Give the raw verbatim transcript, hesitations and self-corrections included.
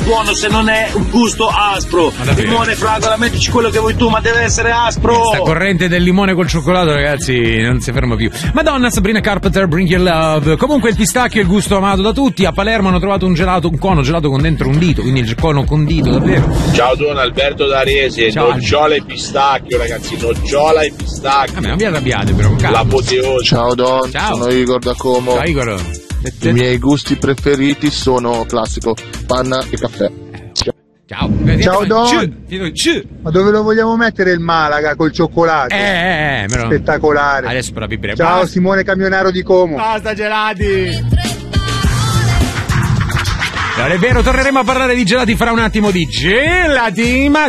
buono se non è un gusto aspro. Limone, fragola, mettici quello che vuoi tu, ma deve essere aspro. Sta corrente del limone col cioccolato, ragazzi, non si ferma più. Madonna, Sabrina Carpenter, Bring Your Love. Comunque il pistacchio è il gusto amato da tutti. A Palermo hanno trovato un gelato, un cono gelato con dentro un dito, quindi il cono condito, davvero. Ciao Don Alberto D'Arese, Ciao. nocciola e pistacchio, ragazzi, nocciola e pistacchio. Vabbè, non vi arrabbiate però, calma. L'apoteosi. Ciao Don, Ciao. sono Igor da Como. Ciao Igor. I miei gusti preferiti sono classico, panna e caffè. Ciao. Ciao Don. Ma dove lo vogliamo mettere il Malaga col cioccolato? Eh, eh, eh, però... Spettacolare. Adesso però bibire. Ciao Basta. Simone Camionaro di Como. Basta gelati. Non è vero, torneremo a parlare di gelati fra un attimo, di gelati, ma